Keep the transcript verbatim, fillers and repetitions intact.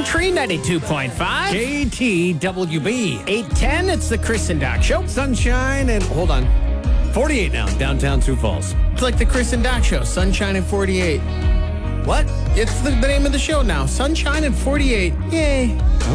Tree ninety-two point five. K T W B. eight ten, it's the Chris and Doc Show. Sunshine and, hold on, forty-eight now, downtown Sioux Falls. It's like the Chris and Doc Show, Sunshine and forty-eight. What? It's the, the name of the show now, Sunshine and forty-eight. Yay.